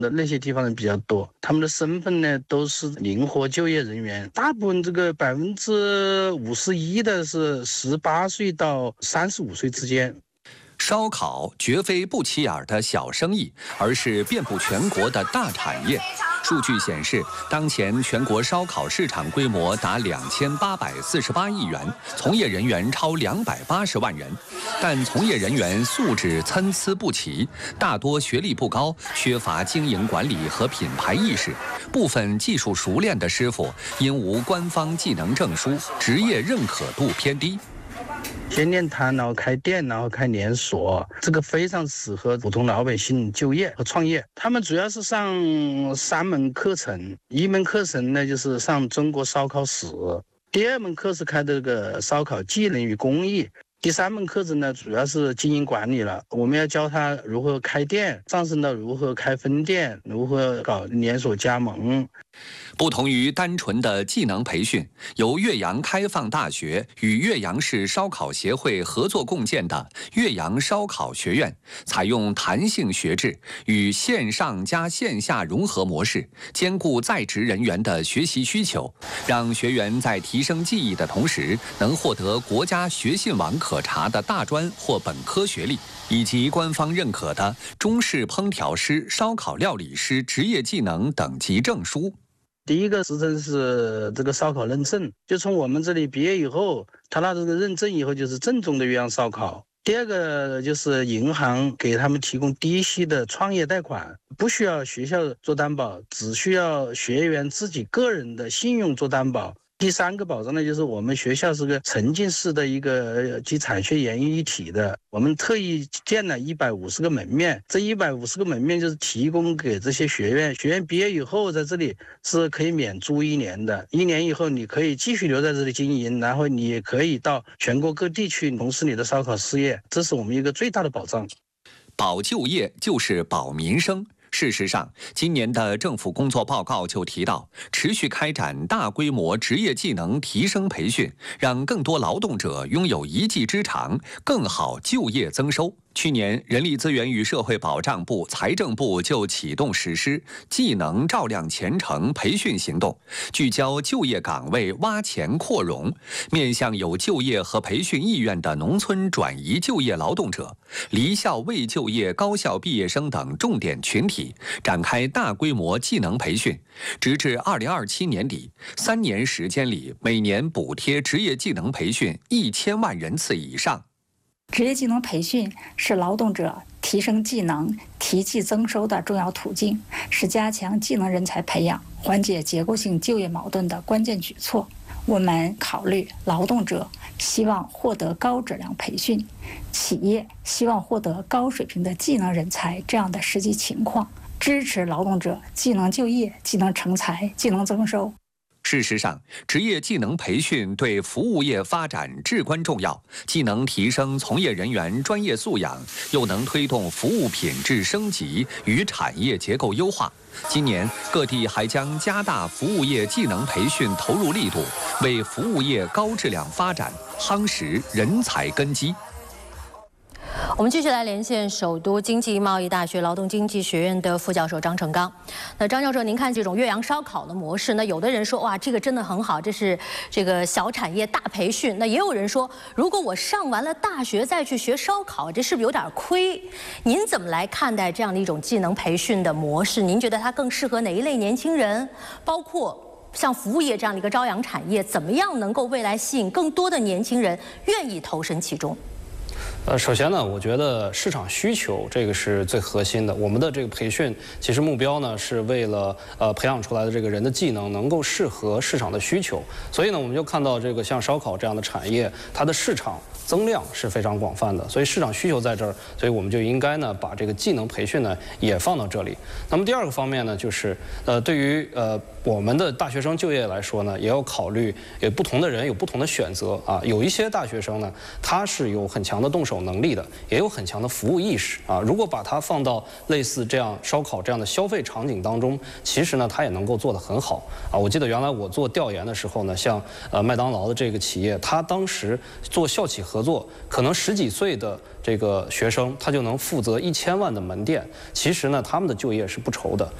的那些地方人比较多，他们的身份呢都是灵活就业人员，大部分这个51%的是18岁到35岁之间。 烧烤绝非不起眼的小生意，而是遍布全国的大产业。数据显示，当前全国烧烤市场规模达2848亿元，从业人员超280万人。但从业人员素质参差不齐，大多学历不高，缺乏经营管理和品牌意识。部分技术熟练的师傅因无官方技能证书，职业认可度偏低。 先练摊，然后开店，然后开连锁，这个非常适合普通老百姓就业和创业。他们主要是上3门课程，一门课程呢就是上中国烧烤史，第2门课是开的这个烧烤技能与工艺，第3门课程呢主要是经营管理了。我们要教他如何开店，上升到如何开分店，如何搞连锁加盟。 不同于单纯的技能培训，由岳阳开放大学与岳阳市烧烤协会合作共建的岳阳烧烤学院，采用弹性学制与线上加线下融合模式，兼顾在职人员的学习需求，让学员在提升技艺的同时，能获得国家学信网可查的大专或本科学历，以及官方认可的中式烹调师、烧烤料理师职业技能等级证书。 第一个职称是这个烧烤认证，就从我们这里毕业以后，他拿这个认证以后就是正宗的岳阳烧烤。第2个就是银行给他们提供低息的创业贷款，不需要学校做担保，只需要学员自己个人的信用做担保。第3个保障呢，就是我们学校是个沉浸式的一个集产学研一体的，我们特意建了150个门面，这150个门面就是提供给这些学员毕业以后在这里是可以免租1年的，1年以后你可以继续留在这里经营，然后你也可以到全国各地去从事你的烧烤事业，这是我们一个最大的保障。 保就业就是保民生。事实上，今年的政府工作报告就提到，持续开展大规模职业技能提升培训，让更多劳动者拥有一技之长，更好就业增收。去年，人力资源与社会保障部、财政部就启动实施技能照亮前程培训行动，聚焦就业岗位挖潜扩容，面向有就业和培训意愿的农村转移就业劳动者、离校未就业高校毕业生等重点群体，展开大规模技能培训，直至2027年底，3年时间里，每年补贴职业技能培训1000万人次以上。 职业技能培训是劳动者提升技能、提技增收的重要途径，是加强技能人才培养、缓解结构性就业矛盾的关键举措。我们考虑劳动者希望获得高质量培训，企业希望获得高水平的技能人才这样的实际情况，支持劳动者技能就业、技能成才、技能增收。 事实上，职业技能培训对服务业发展至关重要，既能提升从业人员专业素养，又能推动服务品质升级与产业结构优化。今年，各地还将加大服务业技能培训投入力度，为服务业高质量发展夯实人才根基。 我们继续来连线首都经济贸易大学劳动经济学院的副教授张成刚。那张教授，您看这种岳阳烧烤的模式，那有的人说哇，这个真的很好，这是这个小产业大培训。那也有人说，如果我上完了大学再去学烧烤，这是不是有点亏？您怎么来看待这样的一种技能培训的模式？您觉得它更适合哪一类年轻人？包括像服务业这样的一个朝阳产业，怎么样能够未来吸引更多的年轻人愿意投身其中？ 首先呢，我觉得市场需求这个是最核心的。我们的这个培训其实目标呢是为了培养出来的这个人的技能能够适合市场的需求。所以呢，我们就看到这个像烧烤这样的产业，它的市场增量是非常广泛的，所以市场需求在这儿，所以我们就应该呢把这个技能培训呢也放到这里。那么第2个方面呢，就是对于我们的大学生就业来说呢，也要考虑不同的人有不同的选择啊。有一些大学生呢，他是有很强的动手手能力的，也有很强的服务意识啊。如果把它放到类似这样烧烤这样的消费场景当中，其实呢，它也能够做得很好啊。我记得原来我做调研的时候呢，像麦当劳的这个企业，它当时做校企合作，可能10几岁的这个学生，他就能负责1000万的门店。其实呢，他们的就业是不愁的。